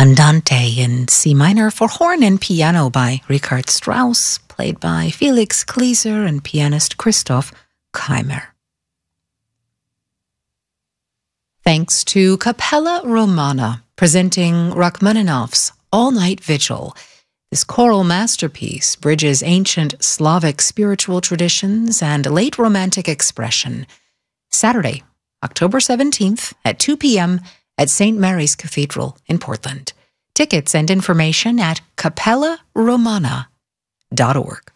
Andante in C minor for horn and piano by Richard Strauss, played by Felix Klieser and pianist Christoph Keimer. Thanks to Capella Romana, presenting Rachmaninoff's All-Night Vigil. This choral masterpiece bridges ancient Slavic spiritual traditions and late Romantic expression. Saturday, October 17th at 2 p.m. at St. Mary's Cathedral in Portland. Tickets and information at capellaRomana.org.